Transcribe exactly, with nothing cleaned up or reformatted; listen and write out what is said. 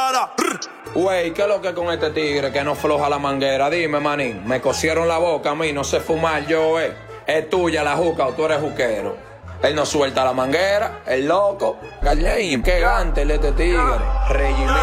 para. Güey, ¿qué es lo que con este tigre que no floja la manguera? Dime, manín, me cosieron la boca a mí, no sé fumar yo, eh. Es tuya la juca o tú eres juquero. Él no suelta la manguera, el loco. Gallein, qué gante el este tigre. Regimiento.